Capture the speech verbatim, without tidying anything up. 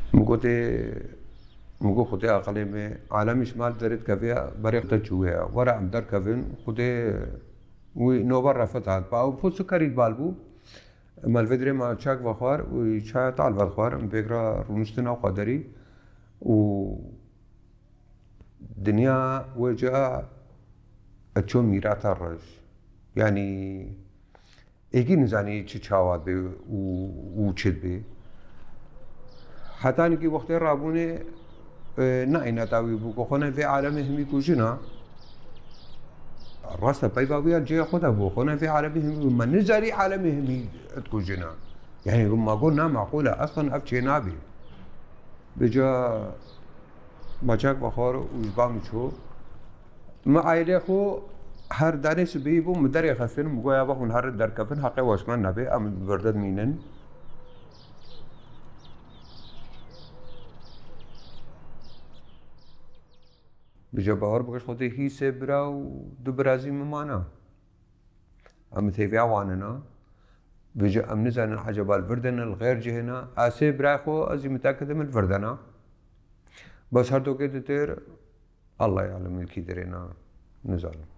مقوتي مقو خدي أقل من عالم شمال درت كفيا بريق تجويا ورا عم در كفين خدي ونوبر رفتات باو فوت سكري بالبو مال فدري ما تشاك وخوار وشا تعال بالخوار بيقرا رونستنا وقدري و دنيا وجاء اتشون ميرات الرج يعني ايجي نزاني چه چاوات بي و چد بي حتى انكي وقتي رابوني ناينا تاوي بو خونا في عالم همي كوجنا راستا باي باويا جي خدا بو خونا في عالم همي ما نزاري عالم همي تكوجنا يعني ما قلنا معقولة اصلا افشي نابي بجا ماچاک بخار وجبام شو ما عائله خو هر دانش بيبو مدري خفن مگویا بخون هر در کفن حق واسمان نبي ام بردد مينن بجا باور بكش خودي هي سبرا و دو برازي ممانا ام تيفي عواننا بجا ام نزان حاجه بالفردن الغير جهنا اسي براخو ازي متاكد من الفردنا بس هر دو كده تير الله يعلم الكي درينا نزال